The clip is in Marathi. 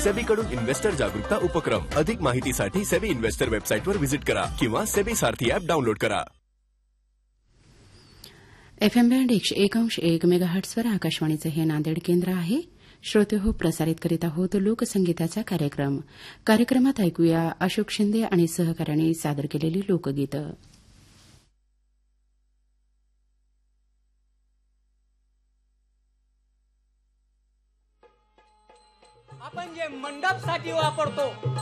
सेबीकडून इन्व्हेस्टर जागरूकता उपक्रम. अधिक माहितीसाठी सेबी इन्व्हेस्टर वेबसाईटवर व्हिजिट करा किंवा सेबी सारथी ॲप डाउनलोड करा. FM बँड 101.1 मेगाहर्ट्झवर आकाशवाणीचं हे नांदेड केंद्र आहे. श्रोते हो, प्रसारित करीत आहोत लोकसंगीताचा कार्यक्रम. कार्यक्रमात ऐकूया अशोक शिंदे आणि सहकार्याने सादर केलेली लोकगीतं. आपण जे मंडपसाठी वापरतो